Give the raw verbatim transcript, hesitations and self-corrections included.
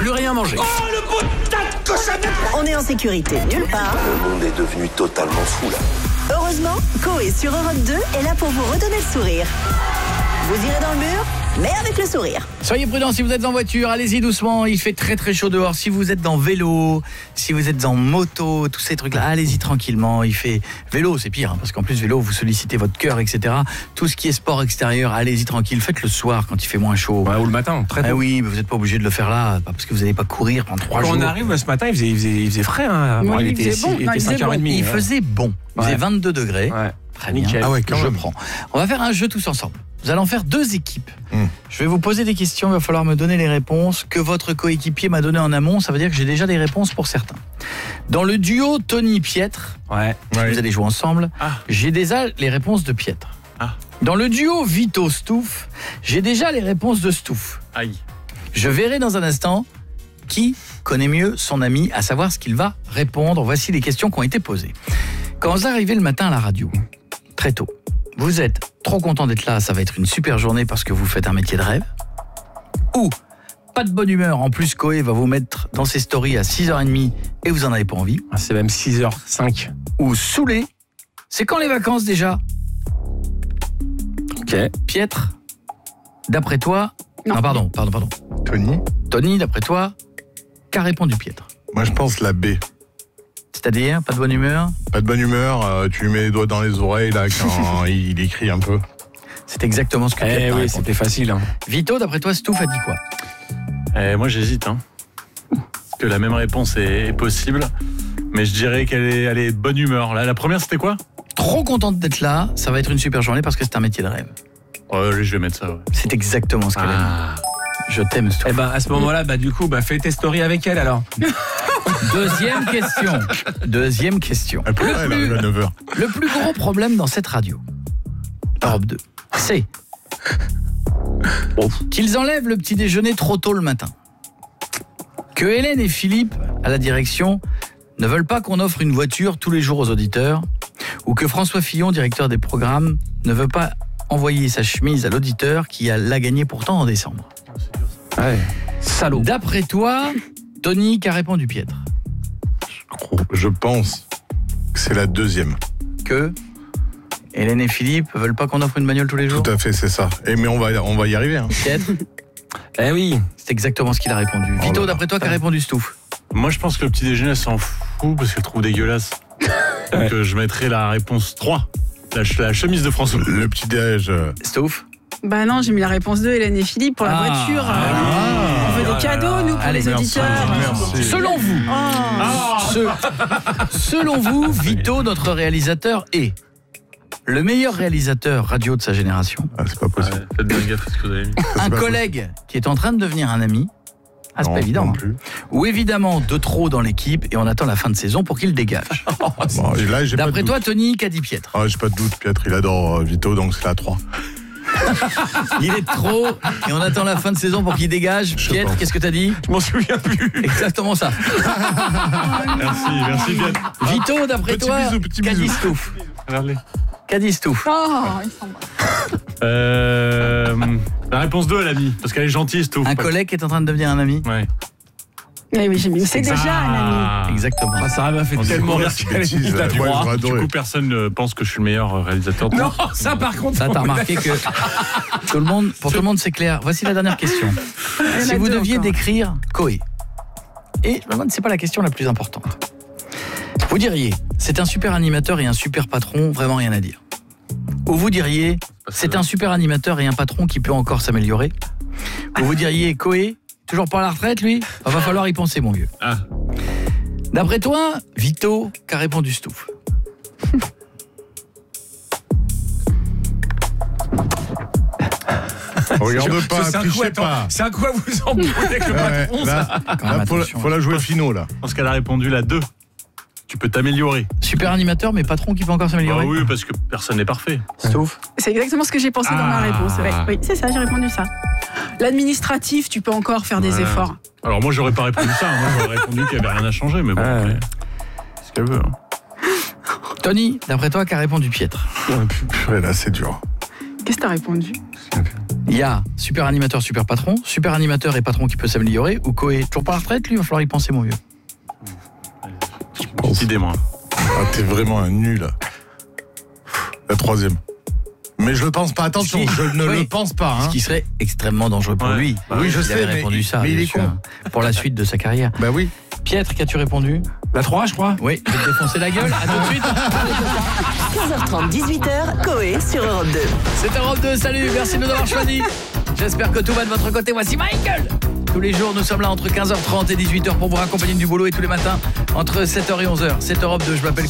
plus rien manger. Oh, le putain de cochonnette! On est en sécurité nulle part. Le monde est devenu totalement fou là. Heureusement, Coé sur Europe deux est là pour vous redonner le sourire. Vous irez dans le mur, mais avec le sourire. Soyez prudents si vous êtes en voiture, allez-y doucement, il fait très très chaud dehors. Si vous êtes en vélo, si vous êtes en moto, tous ces trucs-là, allez-y tranquillement. Il fait vélo, c'est pire, hein, parce qu'en plus vélo, vous sollicitez votre cœur, et cetera. Tout ce qui est sport extérieur, allez-y tranquille. Faites le soir quand il fait moins chaud. Ouais, ou le matin, très tôt. Ah oui, mais vous n'êtes pas obligé de le faire là, parce que vous n'allez pas courir pendant trois Quand jours. on arrive ce matin, il faisait, il faisait, il faisait frais. Hein. Oui, il, il était, faisait bon. il Non, était il faisait cinq heures trente. bon. Il ouais. faisait bon, il faisait Ouais. vingt-deux degrés. Ouais. Très bien, Nickel. Ah ouais, quand je même. prends. On va faire un jeu tous ensemble. Vous allez en faire deux équipes. Mmh. Je vais vous poser des questions, il va falloir me donner les réponses que votre coéquipier m'a donné en amont. Ça veut dire que j'ai déjà des réponses pour certains. Dans le duo Tony-Pietre, Ouais. si vous allez jouer ensemble, Ah. j'ai déjà les réponses de Pietre. Ah. Dans le duo Vito-Stouff, j'ai déjà les réponses de Stouff. Aïe. Je verrai dans un instant qui connaît mieux son ami, à savoir ce qu'il va répondre. Voici les questions qui ont été posées. Quand vous arrivez le matin à la radio, très tôt, vous êtes trop content d'être là, ça va être une super journée parce que vous faites un métier de rêve. Ou pas de bonne humeur, en plus Coé va vous mettre dans ses stories à six heures trente et vous en avez pas envie. Ah, c'est même six heures cinq. Ou saoulé, c'est quand les vacances déjà? Ok. Pietre, d'après toi... Non. Non, pardon, pardon, pardon. Tony, Tony, d'après toi, qu'a répondu Pietre? moi je pense la B. C'est-à-dire, pas de bonne humeur? Pas de bonne humeur, euh, tu lui mets les doigts dans les oreilles là quand il, il écrit un peu. C'est exactement ce que Pietre Eh a oui, répondu. c'était facile. Hein. Vito, d'après toi, Stouff a dit quoi? Eh, moi j'hésite, hein. Parce que la même réponse est, est possible. Mais je dirais qu'elle est, elle est de bonne humeur. La, la première c'était quoi? Trop contente d'être là, ça va être une super journée parce que c'est un métier de rêve. Ouais, je vais mettre ça, ouais. C'est exactement ce qu'elle a Ah. dit. Je t'aime, Stouff. Eh ben, à ce moment-là, bah, du coup, bah, fais tes stories avec elle alors. Deuxième question. Deuxième question. Elle peut pas, elle arrive à neuf heures. Le plus gros problème dans cette radio, Europe deux, c'est qu'ils enlèvent le petit déjeuner trop tôt le matin. Que Hélène et Philippe, à la direction, ne veulent pas qu'on offre une voiture tous les jours aux auditeurs, ou que François Fillon, directeur des programmes, ne veut pas envoyer sa chemise à l'auditeur qui a l'a gagnée pourtant en décembre. Ouais. Salaud. D'après toi, Tony, qu'a répondu Pietre? Je pense que c'est la deuxième. Que Hélène et Philippe veulent pas qu'on offre une bagnole tous les jours? Tout à fait, c'est ça. Et mais on va, on va y arriver. Hein. Pietre, Eh oui. c'est exactement ce qu'il a répondu. Oh Vito, là là. d'après toi, qu'a répondu Stouff? Moi je pense que le petit déjeuner elle s'en fout parce qu'elle trouve dégueulasse. Donc euh, je mettrai la réponse trois. La, ch- la chemise de François. Le petit déj. euh, Stouff? Bah non, j'ai mis la réponse de Hélène et Philippe pour la Ah, voiture. ah On fait Ah des cadeaux, nous, pour Allez, les merci, auditeurs. merci. Selon vous, Oh. ce- selon vous, Vito, notre réalisateur, est le meilleur réalisateur radio de sa génération, Ah, c'est pas Ouais, possible. faites bien gaffe à ce que vous avez mis. Ça, c'est un pas collègue qui est en train de devenir un ami, ah, c'est Non, pas évident, non hein. plus. Ou évidemment de trop dans l'équipe et on attend la fin de saison pour qu'il dégage. Bon, et là, j'ai pas de D'après doute. toi, Tony, qu'a dit Pietre? Ah, j'ai pas de doute, Pietre, il adore euh, Vito, donc c'est la trois. Il est de trop et on attend la fin de saison pour qu'il dégage. Je Pietre, pense. qu'est-ce que t'as dit? Je m'en souviens plus. Exactement ça. Merci, merci bien. Vito, d'après Petit toi, bisou, petit qu'a dit bisou. Stouff? Regardez. Qu'a dit Stouff? Oh, il s'en va. Euh, la réponse deux elle a mis. Parce qu'elle est gentille, c'est tout. Un collègue qui est en train de devenir un ami? Ouais. Eh oui, j'ai mis. C'est déjà un ami. Ah. Exactement. Ah, Sarah m'a fait On tellement rire découvre qu'elle ces bêtises, a là. dit Ouais, droit. j'aurais Du adoré. coup, personne ne pense que je suis le meilleur réalisateur de Non, ça par contre. Ça, t'as remarqué que tout le monde, pour tout le monde, c'est clair. Voici la dernière question. Il y en Si a vous deux deviez encore. décrire Coé, et je me demande, c'est pas la question la plus importante. Vous diriez, c'est un super animateur et un super patron, vraiment rien à dire. Ou vous diriez, c'est un super animateur et un patron qui peut encore s'améliorer. Ou vous diriez, Coé, toujours pas à la retraite, lui? Va falloir y penser, mon vieux. Ah. D'après toi, Vito, qu'a répondu Stouff? Regarde Je- pas, c'est un coup, trichez attends, pas. C'est à quoi vous embrouillez avec le Ouais, patron, là, ça Quand même, là, faut, attention. faut la jouer finaux, là. Je pense qu'elle a répondu la deux. Tu peux t'améliorer. Super animateur, mais patron qui peut encore s'améliorer. Ah oui, parce que personne n'est parfait. Stouff. C'est exactement ce que j'ai pensé dans ma Ah. réponse. Ouais. Oui, c'est ça, j'ai répondu ça. L'administratif, tu peux encore faire des Ouais. efforts. Alors moi, j'aurais pas répondu ça. Moi, j'aurais répondu qu'il n'y avait rien à changer. Mais bon, Ah, après, ouais. c'est ce qu'elle veut. hein. Tony, d'après toi, qu'a répondu Pietre? Purée, là, c'est dur. Qu'est-ce que t'as répondu? Il y a super animateur, super patron, super animateur et patron qui peut s'améliorer, ou Coé, toujours pas à la retraite, lui, il va falloir y penser, mon vieux. Petite idée, moi. Ah, t'es vraiment un nul. La troisième. Mais je le pense pas, attention, Si. je ne Oui. le pense pas. Ce Hein. qui serait extrêmement dangereux pour Ouais. lui. Bah oui, je il sais, avait mais répondu il- ça, mais il bien est sûr, con. pour la suite de sa carrière. Bah oui. Pietre, qu'as-tu répondu? La trois, je crois. Oui, je vais te défoncer la gueule, à tout de suite. quinze heures trente, dix-huit heures, Coé sur Europe deux. C'est Europe deux, salut, merci de nous avoir choisis. J'espère que tout va de votre côté, voici Michael. Tous les jours, nous sommes là entre quinze heures trente et dix-huit heures pour vous raccompagner du boulot et tous les matins entre sept heures et onze heures. C'est Europe deux, je m'appelle